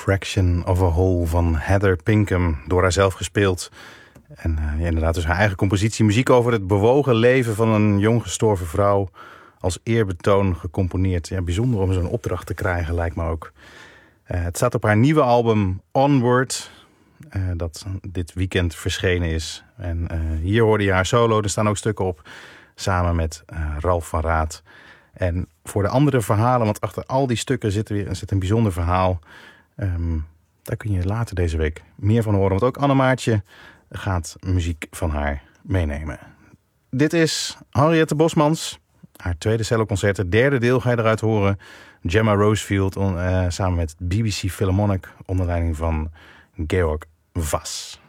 Fraction of a Whole van Heather Pinkham, door haarzelf gespeeld. En inderdaad dus haar eigen compositie. Muziek over het bewogen leven van een jong gestorven vrouw. Als eerbetoon gecomponeerd. Ja, bijzonder om zo'n opdracht te krijgen, lijkt me ook. Het staat op haar nieuwe album Onward, dat dit weekend verschenen is. En hier hoorde je haar solo. Er staan ook stukken op, samen met Ralf van Raat. En voor de andere verhalen, want achter al die stukken zit een bijzonder verhaal. Daar kun je later deze week meer van horen. Want ook Annemaartje gaat muziek van haar meenemen. Dit is Henriette Bosmans. Haar tweede celloconcert. Het derde deel ga je eruit horen. Gemma Rosefield samen met BBC Philharmonic onder leiding van Georg Vass.